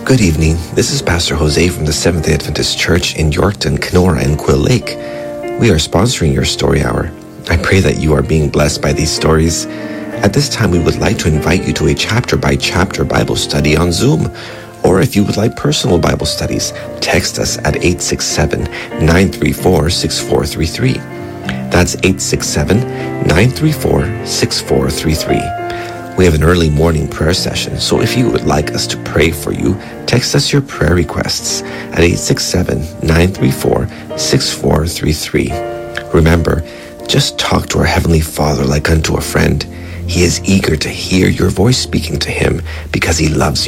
Good evening. This is Pastor Jose from the Seventh-day Adventist Church in Yorkton, Kenora, and Quill Lake. We are sponsoring your story hour. I pray that you are being blessed by these stories. At this time, we would like to invite you to a chapter-by-chapter Bible study on Zoom. Or if you would like personal Bible studies, text us at 867-934-6433. That's 867-934-6433. We have an early morning prayer session, so if you would like us to pray for you, text us your prayer requests at 867-934-6433. Remember, just talk to our Heavenly Father like unto a friend. He is eager to hear your voice speaking to Him because He loves you.